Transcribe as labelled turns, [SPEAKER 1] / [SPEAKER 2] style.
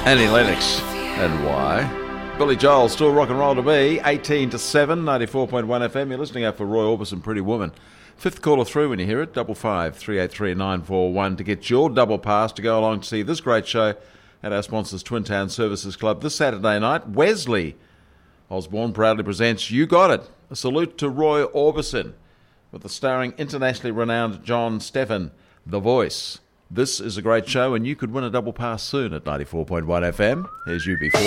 [SPEAKER 1] Annie Lennox and why. Billy Joel, Still Rock and Roll to Me, 18 to 7, 94.1 FM. You're listening out for Roy Orbison, Pretty Woman. Fifth caller through when you hear it, 55 383 941 to get your double pass to go along to see this great show at our sponsors Twin Town Services Club this Saturday night. Wesley Osborne proudly presents You Got It, a salute to Roy Orbison with the starring internationally renowned John Stephan, The Voice. This is a great show and you could win a double pass soon at 94.1 FM. Here's UB4.